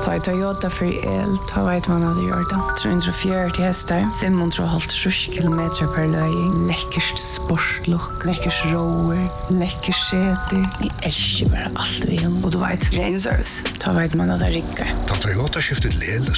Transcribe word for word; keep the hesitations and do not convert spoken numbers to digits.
Ta i Toyota för el, ta vet man hade gjort det. trehundrafjøruti hästar, femhundrahalvtrýss kilometer per löj. Läckert sportlook, läckert rower, läckert seter. Ni älskar bara allt vi har. Och du vet, rain service. Ta vet man hade rickar. Ta Toyota skiftet el